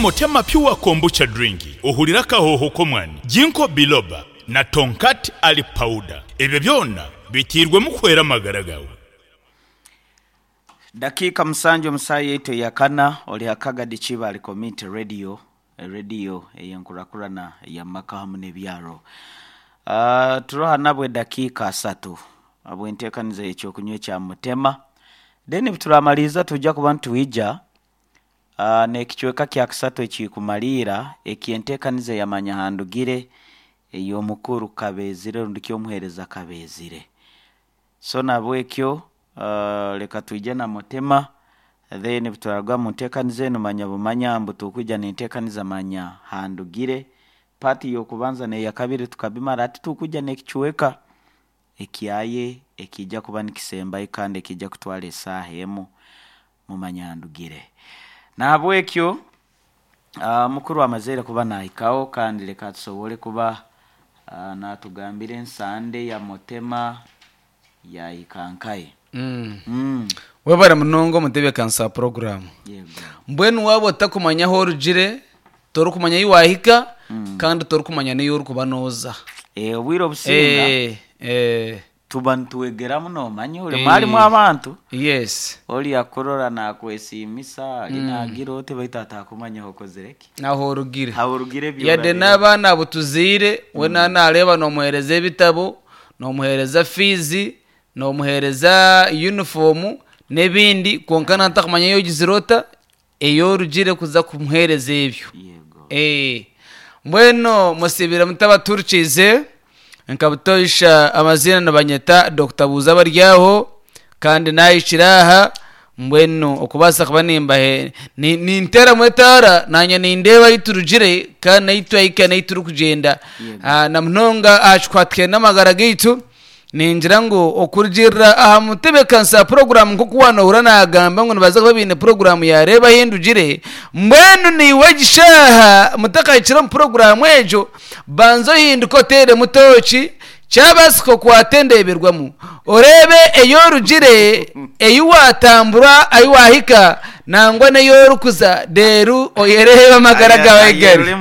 Motema Pure Kombucha Drink ohulira kahoho komwani Jinko Biloba na Tonkat Ali Powder ebyo byonna bitirwe mukwera magaragawo. Dakika msanjo msayi yetu ya kana oli hakaga dichiba ali komite radio eyankurakurana ya makahamu nebyaro. Turoha nabwe dakika 3 abwentekaniza ekyo kunywe kya Motema. Then bituramaliza tujja kubantu wija nekichweka kya kisato ekikumalira ekyentekaniza ya manyahandugire eyo mukuru kabezire rundikyo muhereza kabezire. So nabwekyo leka tujja na Motema then bituragwa muntekanize no manya mbutukujja nentekaniza manya handugire pati yo kubanza ne yakabiri tukabimara ati tukujja nekichweka ekiaye ekijja kuba nikisemba ikande ekijja kutwala esahemu mu manyahandugire. Nabwekyo mukuru amazere kuba naikao kandi leka tusobole kuba natugambire ensande ya Motema ya ikankai. Webara munongo mutebe kansa program. Mbwenu wabo takumanya horujire torukumanya yiwahika kandi torukumanya ne yorukubanoza. Wiro businga. Tubantu egera muno manyo ole mali mu abantu. Yes. Oli akorora na kwesimisa linagirote baitata kumanya hokozereki. Na horugire. Horugire byo. Yade nabana butuzire wena nareba no muhereza bitabo no muhereza fizi no muhereza uniform nebindi konkana ntakumanya yo gizirota eyorugire kuza kumuhereza ebyo. Yego. Mbweno musibira mutaba turchize nkabutoisha amazina nabanyeta Dr. Buza baryaho kandi nayishiraha mbweno okubasa kubanimba ni ntera mwetara nanya nindeba iturugire kandi nayitwaika nayituru kugenda na mnonga achkwatke namagara gitu ninjira ngo okurjira aha mutebe kansa program nkukuwana urana agamba ngo nabaza babine program ya reba hindugire mbwenu ni wagishaha mutakayicira mu program ejo banzo hinduko tere mutochi cyabasiko kwatende ibirwamu orebe eyorugire eyuwatambura ayuwahika nangwa ne yorukuza deru oyereba magaraga wegere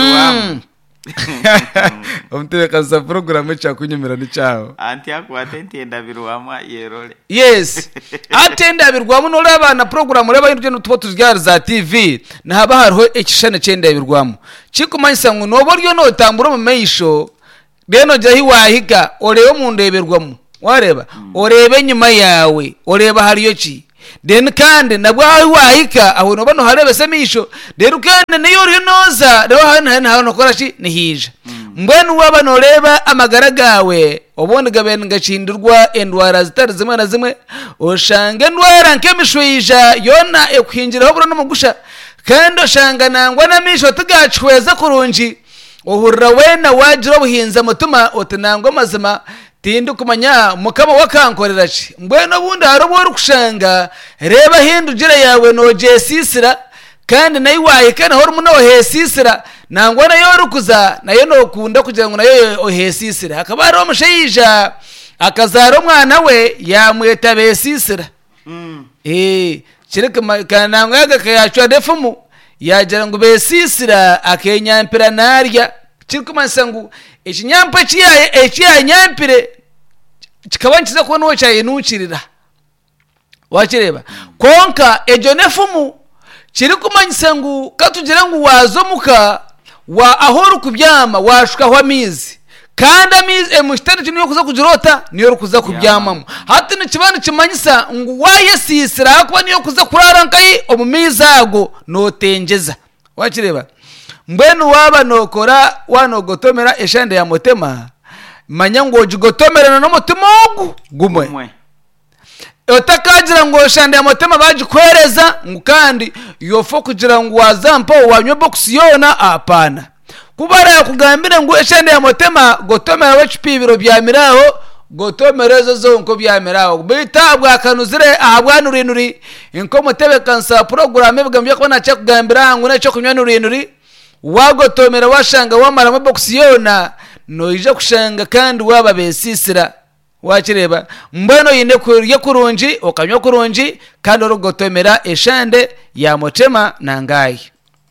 Omtebe kansa program cha kunyumira ni chao. Anti akwatente ndabirwama yerole. Yes. Atenda birwamo no labana program reba yintu tuba tuzgyara za TV na haba hariho ekishane cyenda birwamo. Chikumanyisa ngo no boryo no tambura mu meisho. Beno jahi wahiga orebe mu ndeberwamo. Wareba orebe nyuma yawe oreba hariyo ki. Den kandi nabwo wahika aho no bano harebe semisho deru kandi niyo rinoza do hano korashi nihije mbwenu waba no reba amagara gawe obundi gabene ngacindurwa endwara zitari zimwe na zimwe oshange ndwara nkemishwija yona ekwinjira ho no mugusha kandi oshanga nangwa na misho tugachweza kurunji ohurra wena wajiro buhinza mutuma otinangwa mazima tindu kumanya mukama wakankorera ki mbweno bundi harobora kushanga reba hindugire yawe no jesisira kandi nayiwaye horo muno hesisira nangwa nayo rukuza nayo no kunda kugira ngo nayo ohesisira akaba ari omushayija akazaro mwana we yamweta besisira kireka kanangwa yakayachwa defumu yagira ngo besisira akenyampira narya kirikumansangu ekinyampa kiyaye nyampire kikabankiza ko no cyaye nukirira wakireba konka ejo nefumu kiri kumanyisa ngo katugira ngo wazomuka wa ahoro kubyama washuka hwa mizi kandi amizi emushtari cyo kuza kujirota niyo kuza kubyamamo hati ni kibana kimanyisa ngo wayesisira kuba niyo kuza kurara nkai omumizago notengeza wakireba mbwenu waba nokora wanogotomera eshande ya Motema manya ngo jigotomera no mutima gumwe otakagira ngo eshande ya Motema bagikwereza kandi yofo kugira ngo wazampa wanywe box yona apana kubara yakugambira ngo eshande ya Motema gotomera wachipibiro byamiraho gotomerezo zonko byamiraho bitabwa kanuzire ahabwanurinuri inko mutebe kansa program ebigambye ko nacha kugambira ngo nacho kunywanurinduri wagotomera washanga wamara mu box yona no ije kushanga kandi waba besisira wakireba mbano yinde kurye kurunji okanywa kurunji kandi orogotomera eshande ya Motema nangayi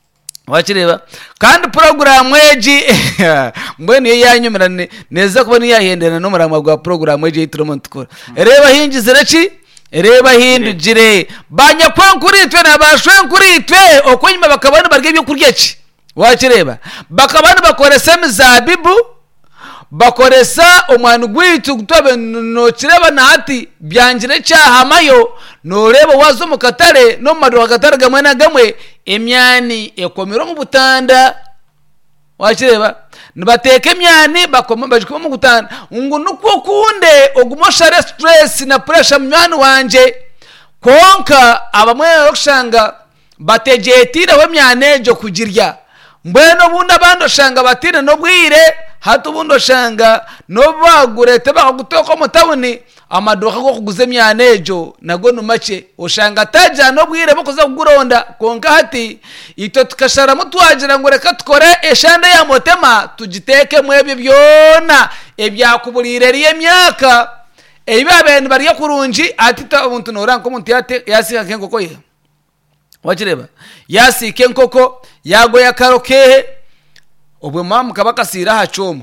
wakireba kandi program eji mbwe niyo yanyumirane neza kuba niyahendana no murama gwa program eji turimo tukora reba hinjizira ki reba hindugire banya kwankuritwe na bashwenkuritwe okonyuma bakabana barge byo kurya ki wakireba bakabana bakoresa mizabibu bakoresa omwana gwitu gutobe no kireba na hati byanjire cyahamayo no reba wazo mukatare no maduka katare gamwe na gamwe emyani ekomero mu butanda wakireba nibateka emyani bakoma mu butanda ngo nuko kunde ogumoshare stress na pressure myani wanje konka abamwe okushanga bategetira we myanejo kugirya mbweno bunda bando shanga batine no bwire hatu bundo shanga no bagurete bakagutoko mu tawuni amaduka go kuguze myanejo nago numache oshanga taja no bwire bakoza kuguronda konka hati ito tukashara mutwagira ngo reka tukore eshanda ya motema tugiteke mwebye byona ebyakuburire riye myaka ebabene bariye kurunji atita umuntu noranko umuntu yasika kenkoko ye wakireba yasike nkoko yago yakarokehe obwe mamu kabakasira hacoma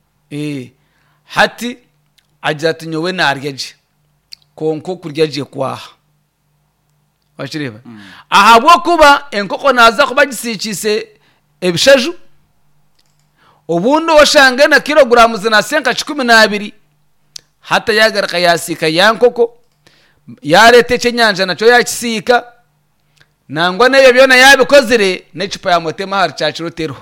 hati ajati nyowe naryeje konko kuryaje kwaha wakireba ahabwo kuba enkoko naza kubagisikise ebishaju obundo washange na kilogramu zina senka 12 hata yagaraka yasika yankoko yarete cyenyanja naco yakisika nangwa nebe byona yabikozire necupa ya motema har cyacirotero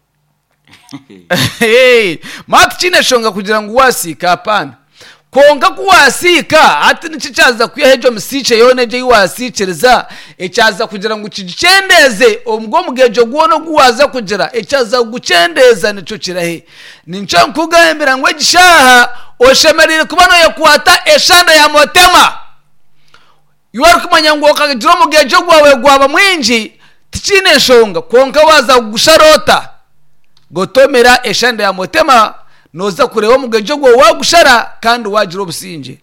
mati chine shonga kugira ngo wasika apana konga kuwasika ati nicaza kuyahejo msiche yoneje yiwasicereza ecaza kugira ngo kigicendeze omgo mugejo gwono guwaza kugira ecaza gucendeza nico kirahe ninca nkugambira ngo gishaha oshemerire kubano yakwata eshanda ya motema yuwari kumanya ngo kagira mugejo gwawe gwaba mwinji tichine shonga konka waza gusharota gotomera eshanda ya motema noza kureba mugejo gwo wagushara kandi wagira obusinje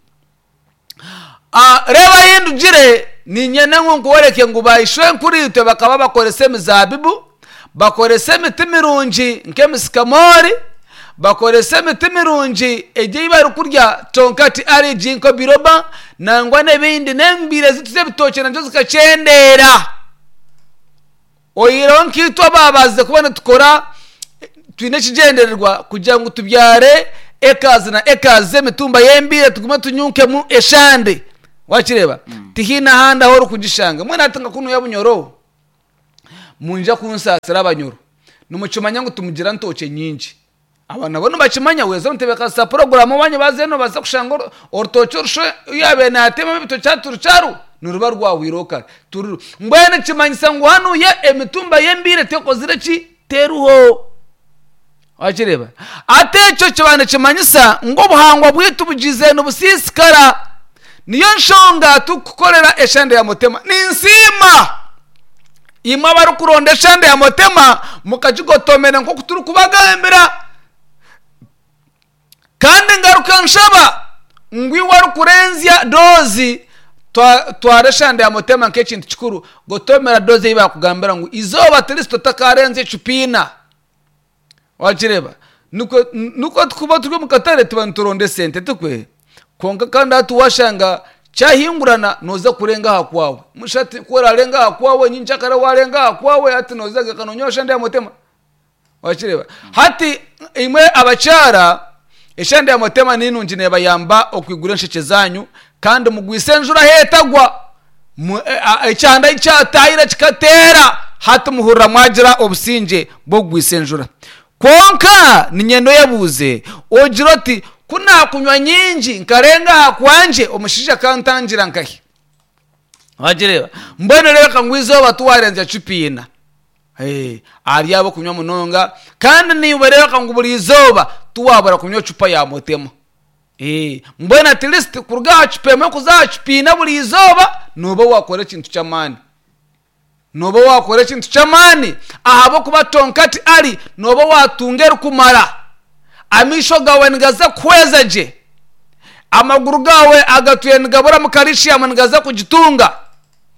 reba hindugire ni nyene nko wereke ngo bayishwe nkurite bakaba bakorese mizabibu bakorese mitimirunji nkemisikamori bakorese mitimirunji eje bari kurya tonkati ari jinko biroba nangwa nebindi nembire zituze bitoke nazo zikacendera oyiro nkitwa babaze kubona tukora twine kigendererwa kugira ngo tubyare ekazi na ekaze mitumba yembire tuguma tunyuke mu eshande wakireba tihina handa horo kugishanga mwe natanga kunu yabunyoro munja kunsasira abanyoro numucumanya ngo tumugira ntoke nyinji abana bono bacimanya weza ntebeka sa program banye bazeno baza kushanga ortocho rusho yabe na tema bito cyaturu cyaru nuruba rwawiroka turu mbene cimanyisa ngo hanu ye emitumba yembire tekozire ki teruho wakireba atecho cyabane cimanyisa ngo buhangwa bwitu bugize n'ubusisikara niyo nshonga tukukorera eshande ya motema ninsima ima bari kuronda eshande ya motema mukajigotomera nko kuturu kubagambira kandi ngaruka nshaba ngwi wari kurenzya dozi tware eshande ya motema nk'ekintu kikuru gotomera dozi yiba kugambira ngo izoba turisto takarenze cupina wakireba nuko tukuba turi mu katare tubanturonde sente tukwe konka kandi atuwashanga cyahingurana noza kurenga hakwawe mushati kora renga hakwawe nyinchakara warenga hakwawe ati noza gakanonyosha ndya motema wakireba hati imwe abacyara eshande ya motema ninunji ne bayamba okwigura nsheke zanyu kandi mugwisenjura hetagwa ecyanda icyatayira kikatera hati muhurra mwagira obusinje bwo gwisenjura konka ninyendo yabuze ojiroti kuna kunywa nyinji nkarenga hakwanje omushija kantangira nkahi wajireba mbone reka ngwizo batuwarenza cupina ari abo kunywa munonga kandi nibereka ngo buri izoba tuwabara kunywa cupa ya motema mbone at least kurga cupema kuzacupina buri izoba nubo wakora ikintu cyamani nobo wakora ikintu cyamani ahabo kuba tonkati ari nobo watungera kumara amisho gawe ngaza kwezaje amaguru gawe agatuye ngabura mukarishi amwangaza kugitunga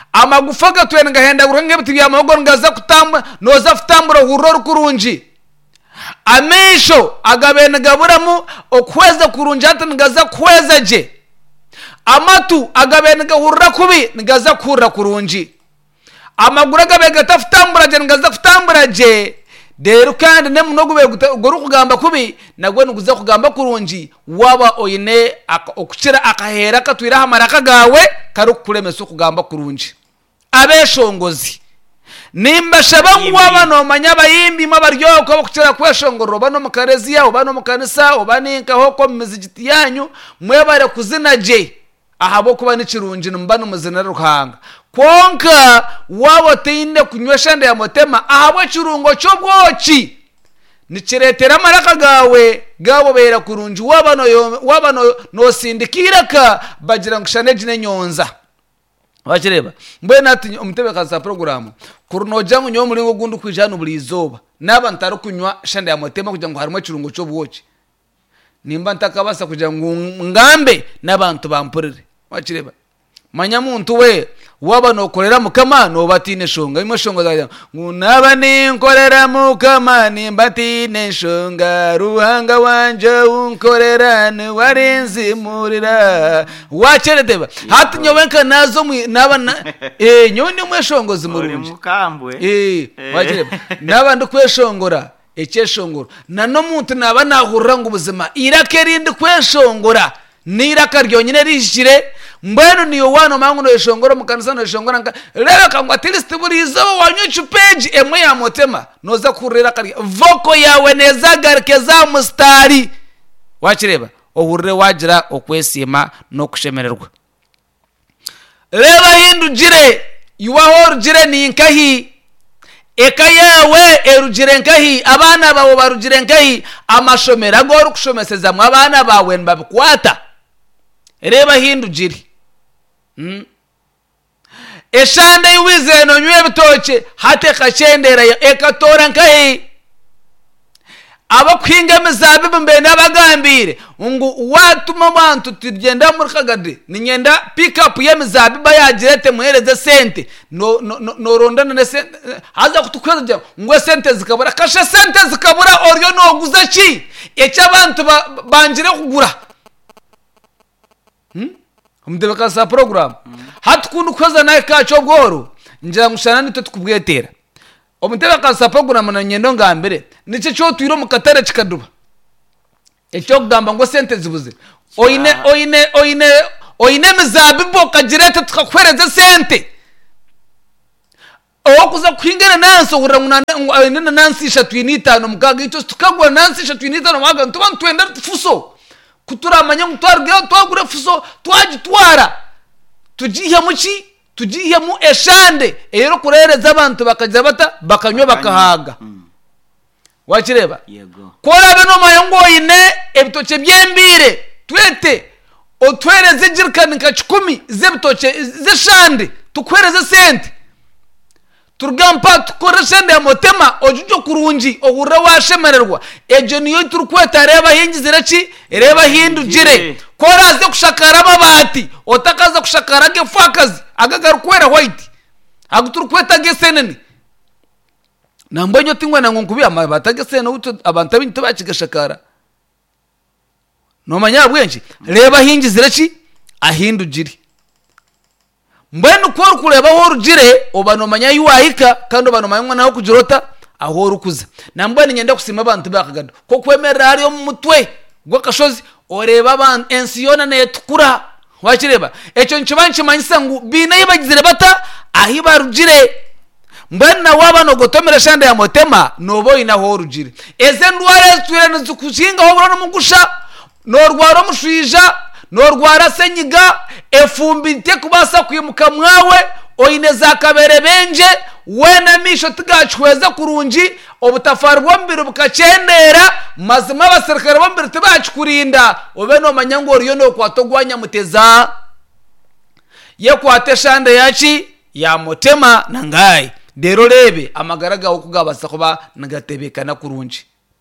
amagufa gatwene ngahenda gurange biti bya mago ngaza kutamba noza futambura huroro kurunji amesho agabene gaburamu okweza kurunji hata ngaza kweza je amatu agabene gahurra kubi ngaza kurra kurunji amagura gabe gatafutambura je ngaza futambura je dero kandi ne munogo goru kugamba kubi nagwe nuguza kugamba kurunji waba oyine okucira akahera katwira hamaraka gawe karukulemeso kugamba kurunji abeshongozi nimba shabangu waba no manyaba yimbi mabaryoko bakucira kweshongoro bano mukarezi yawo bano mukanisa obaninka hoko muzigiti yanyu mwebare kuzina je ahabo kuba n'ikirunji mbano muzina ruhanga konka wabo tinde kunywesha nda ya motema ahabo kirungo cyo bwoki nikiretera maraka gawe gabo bera kurunji wabano no sindikiraka bagira ngushane jine nyonza wakireba mbe nati umutebe kaza program kurunoja nyo muri ngo gundu kwijana bulizoba naba ntaro kunywa shanda ya motema kugira ngo harimo kirungo cyo bwoki nimba ntakabasa kugira ngo ngambe nabantu bampurire wakireba manya muntu we waba no korera mukama no batine shonga imwe shonga zaja ngunaba ni nkorera mukama ni batine shonga ruhanga wanje unkorera ni warinzi murira wacheredeba hati nyowenka nazo naba nyoni mwe shongo zimurunje mukambwe wachereba naba ndukweshongora ekeshongoro nano muntu naba nahurra ngo ubuzima irakerinde kweshongora niraka ryonyine rishire mbeno niyo wano mangu no yeshongoro mukanisa no yeshongora nka rero kangwa tilist burizo wanyu page emwe ya motema noza kurera kari voko yawe neza garekeza mustari wakireba ohurre wagira okwesima no kushemererwa reba hindugire yuwaho rugire ni nkahi eka yawe erugire nkahi abana bawo barugire nkahi amashomera goru kushomeseza mwa abana bawe mbabikwata reba hindugire eshande yuwize no nywe bitoke hate kachendera ekatora nkahi abakwinga mizabibu mbe nabagambire ngo watuma abantu tugenda muri kagade ninyenda pick up ya mizabibu yagirete muhereze sente no rondana ne sente haza kutukweza ngo sente zikabura kasha sente zikabura oryo no guza ki abantu banjire kugura umudebeka sa program hatukundu kweza naye kacho bworo njya mushana nito tukubwetera umudebeka sa program na nyendo ngambere nice cyo tuyiro mukatare kikaduba ecyo kugamba ngo sente zibuze oine mizabibu kagirete tukakwereza sente okuza kwingana nanso uranguna ngo nansi 35 mukaga icyo tukagwa nansi 35 mwaga tuba twenda fuso kuturamanya ngutwargira twagure fuso twagitwara tugiye mu eshande ero kurereza abantu bakajya bata bakanywa bakahaga wakireba yego kora beno mayango ine ebitoke byembire twete otwereze jirkani ka 10 zebitoke zeshande tukwereze sente turgampa tukoreshende ya motema ojujo kurunji ohura washemererwa ejo niyo turukweta reba hingizira ki reba hindugire koraze kushakara mabati otakaza kushakara ge fakazi agagarukwera white aguturukweta ge seneni nambonyo tingwe na ngunkubi amabata ge sene uto abantu abintu bakigashakara no manya bwenji reba hingizira ki ahindugire mbenu kwa kureba ho rugire obano manya yuwahika kandi obano manya naho kujirota aho rukuza nambweni nyenda kusima abantu bakagado ko kwemera ari yo mutwe gwakashozi oreba abantu ensiyona ne tukura wakireba echo nchibanchi manyisa ngu bina yibagizire bata ahiba rugire mbena wabano gotomera shanda ya motema nobo ina ho rugire eze ndware twire nzukushinga ho no mugusha no rwaro mushija no rwara senyiga efumbi nte kubasa kwimuka mwawe oineza kabere benje wena misho tigachweza kurunji obutafari bwombiro bukacendera mazima abaserikare bombiro tibachukurinda obeno manyango riyo no kwatogwanya muteza ye kwateshande yachi ya motema nangai dero lebe amagaraga okugabasa kuba nagatebekana kurunji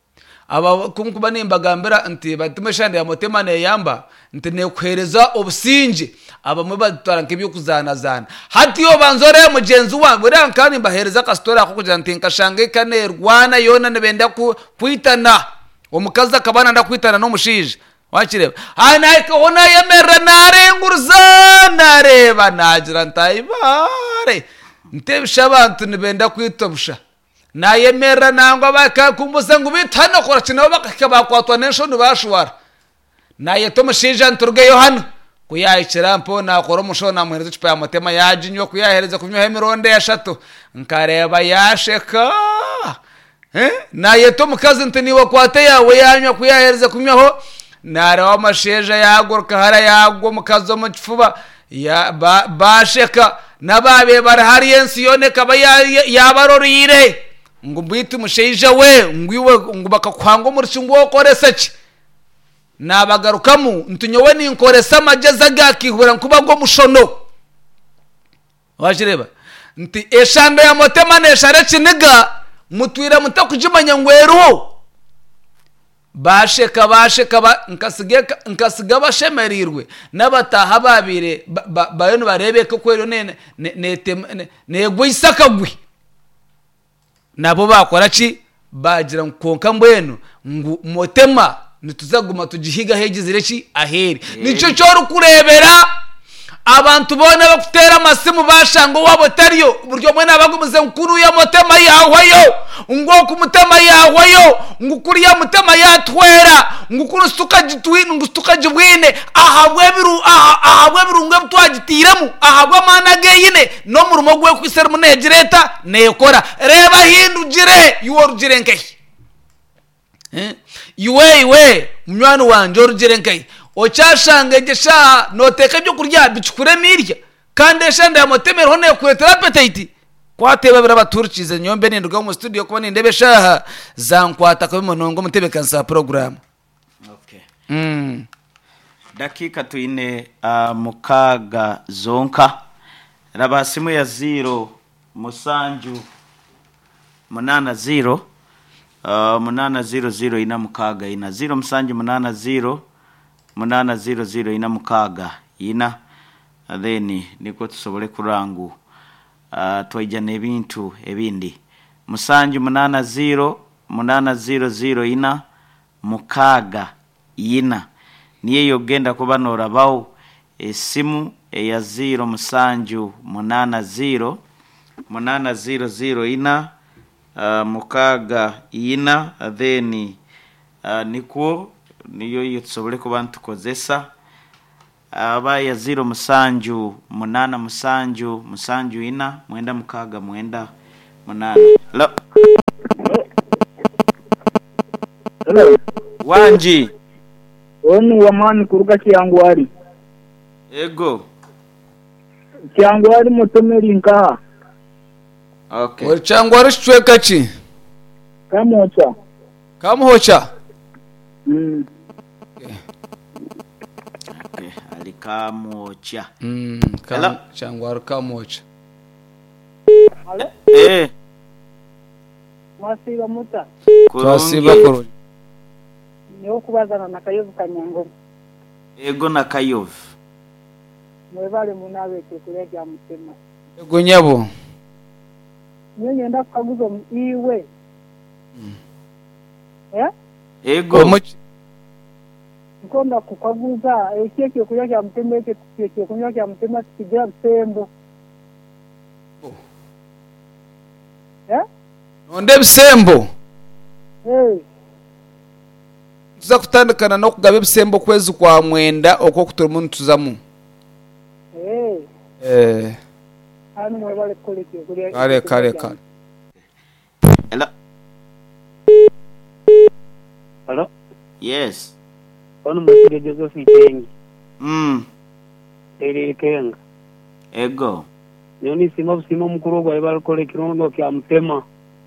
aba kumkuba nimbagambira nti batume shande ya motema ne yamba nti ne kwereza obusinje abamwe batwara nk'ibyo kuzanazana hati yo banzore mugenzi wangu buriya kandi mbahereza kastora ako kugira nti nkashange kanerwana yona nebenda kwitana omukazi akabana ndakwitana n'umushije wakireba anayika ona yemera narenguruza nareba nagira ntayibare ntebisha abantu nibenda kwitobusha nayemera nangwa bakakumbuza ngo bitana kora kino bakabakwatwa n'ensho ntibashwara nayeto mushije nturgeyo hano kuyayikira mpo nakora umushona muhereza icupa ya motema yajinywa kuyahereza kunywa hemironde eshatu nkareba yasheka nayeto mukazi ntiniwe kwate yawe yanywa kuyahereza kunywaho narawa amasheja yaguruka hara yagwa mukazi mu kifuba basheka nababe barahari yensi yone kaba yabarorire ngo mbwite umusheja we ngwiwe ngo bakakwanga umurisi ngo wokoresa ki nabagarukamu ntunyowe ninkoresa amageza gakihura nkuba ngo mushono washireba nti eshando ya motema neshare kiniga mutwira mutakujimanya ngweruho basheka nkasiga bashemerirwe n'abataha babire bayone barebe ko kwero negwe isakagwi nabo bakora ki bagira nkonka mbwenu ngo motema nituzaguma tugihiga hegizire ki aheri nico cyo rukurebera abantu bona bakutera amasimu bashango wabo tariyo buryo mwe nabagumuze nkuru ya motema yawayo ngo ku mutema yawayo ngo kuri ya mutema yatwera ngo kuri stuka gitwini ngo stuka jibwine ahabwe birungwe butwagitiremu ahabwe manage yine no mu rumo gwe kwisera munegireta nekora reba hindugire yuwo rugire nkayi iwe munywani wanje rugire nkayi ocyashanga gesha noteka byo kurya bicukure mirya kandi eshanda ya motemero hone kuretera appetite kwateba birabaturkize nyombe ninduga mu studio kuba nindebe shaha zankwata ko bimonongo mutebe kansa program. Okay. Dakika tuine mukaga zonka rabasimu ya 0 musanju 80 800 ina mukaga ina 0 musanju 80 800 ina mukaga ina then niko tusobole kurangu twaijana ebintu ebindi musanju 80 800 ina mukaga ina niye yogenda kubanora bawo esimu eya 0 musanju 80 800 ina mukaga ina then niko niyo yitsobole kubantu kozesa aba ya 0 musanju 8 musanju ina mwenda mukaga mwenda 8. Hello. Wanji Onu wamani kuruka Kyangwari. Ego Kyangwari motomeri nkaha. Okay. Kyangwari shweka ki? Kamuhocha. Okay, alikamocha. Kyangwari kamocha. Masiba muta. Twasiba koro. Niyo kubazana na Kayovu Kanyango. Ego na Kayovu. Mwebale munawe kuleja mutema. Ego nyabo. Niyo nyenda kukaguza iwe. Ego. Nkonda kukaguza ekeke kuleja mutema ekeke kuleja mutema kijja Busembo. Nonde Busembo. Tuza kutandikana no kugabe Busembo kwezi kwa mwenda okwo kutura umuntu tuzamu. Hano mwebale koleke kuleja. Kare. Hello? Yes. Ono mwesige Joseph Itengi. Kenga. Ego. Nyoni sima mukuru gwa ibal kolekiro ndo kya mutema.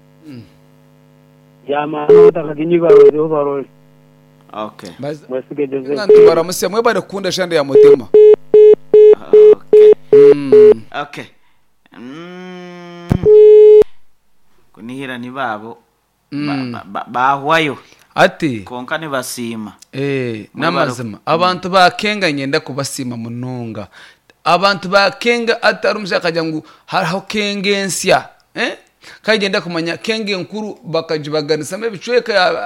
Yama takakinyi baroze overall. Okay. Mwesige Joseph. Ngantu baramusia mwebale kunda shande ya mutema. Okay. Kunihira ni babo. Bahwayo. ati konka nibasiima n'amazima abantu bakenga ngenda kubasima munonga abantu bakenga atari umushaka ngo haraho kengensya kagenda kumanya kenge nkuru bakajibaganisa mebicweka ya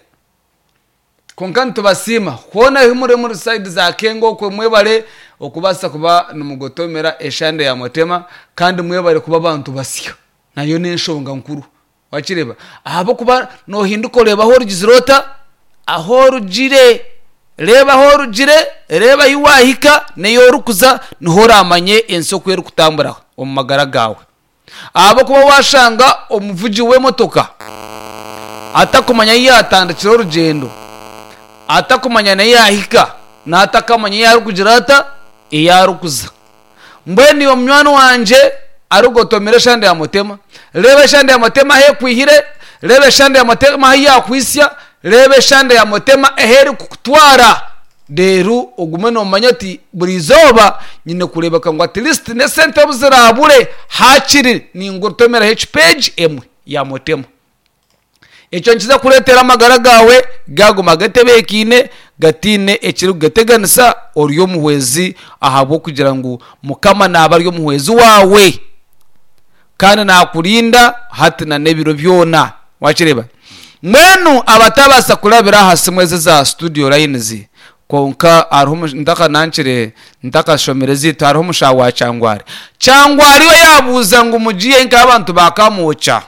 konka ntubasima kuona himure muri side za kengo ko mwebare okubasa kuba numugotomera eshande ya motema kandi mwebare kuba abantu basya nayo n'inshonga nkuru wakireba ahabo kuba no hinduko reba ho rugizirota aho rugire reba ho rugire reba yiwahika neyo rukuza niho ramanye ensoko yeru kutambura omumagara gawe ahabo kuba washanga omuvuji we motoka atakumanya yatandikira urugendo atakumanya na yahika na atakamanya yarukugirata iyarukuza mbweni yo mnywano wanje arugotomera shande ya motema rebe shande ya motema he kwihire rebe shande ya motema ya kwisya rebe shande ya motema eheri kutwara deru ogumeno manyati burizoba nyine kureba kangwa at least ne sente buzirabure hakiri ni ngotomera h page emwe ya motema icyo nkiza kuretera amagara gawe gaguma gatebekine gatine ekiri gateganisa oryo muhwezi ahabo kugira ngo mukama nabaryo muhwezi wawe kandi nakurinda hati na nebiro byona wakireba mwenu abatabasa kurabira hasi mweze za studio lines konka arho ndaka nancire ndaka shomerezi tarho mushawa cyangwari we yabuza ngo mugiye nk'abantu bakamuca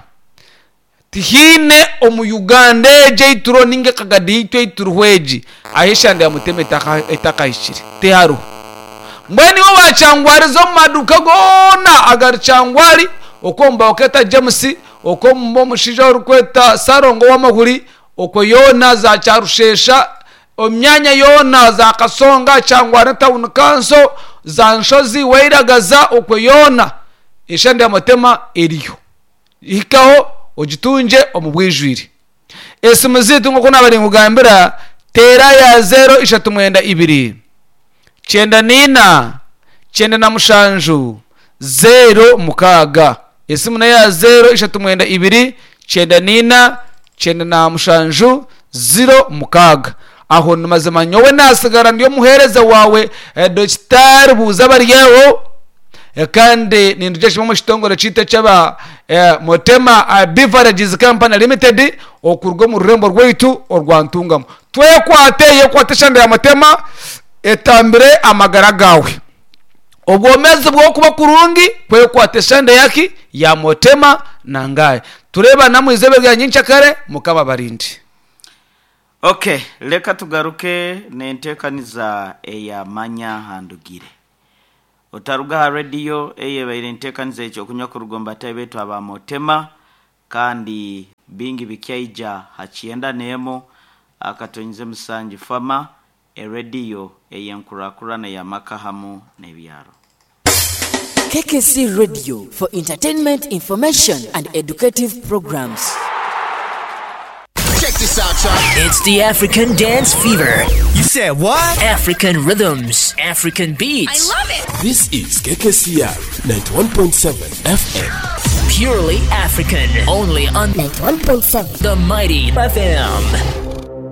tihine omu Uganda jeituro ninge kagadi tweituruhweji ahishande ya muteme etakahishire teharo mbweni wo wachangwarizo maduka gona agar changwari okomba oketa James okombo mushija urukweta sarongo w'amahuri okoyona za charushesha omyanya yona za kasonga changwari town council za nshozi weiragaza okoyona ishande ya mutema eriyo ikaho ojitunje omubwijwiri esimuzitu ngo kuna bari ngugambira tera ya 0 ishatumwenda 2 chenda nina chenda na mushanju 0 mukaga esimuna ya 0 ishatumwenda 2 chenda nina chenda na mushanju 0 mukaga aho numazema nyowe nasigara ndiyo muhereza wawe dochitar buza bariyeho kandi nindujeshe mu kitongoro cite cyaba Motema Beverages Company Limited okurgo mu rurembo rweitu orwantungamo twe kwateye kwateshande ya Motema etambire amagara gawe obwomezi bwo kuba kurungi kwe kwateshande yaki ya Motema nangaye tureba namwizebe bya nyincha kare mukaba barindi. Okay, leka tugaruke nentekaniza eya manya handugire otaruga radio eye bayirentekaniza icyo kunywa ku rugomba tabetu aba Motema kandi bingi bikyaija hachienda nemo akatonyize musanji fama radio eyenkurakurana ya makahamu nebyaro. KKC Radio for entertainment, information and educative programs. Check this out, y'all. It's the African Dance Fever. You said what? African rhythms, African beats. I love it. This is KKCR 91.7 FM. Purely African. Only on 91.7 the Mighty FM.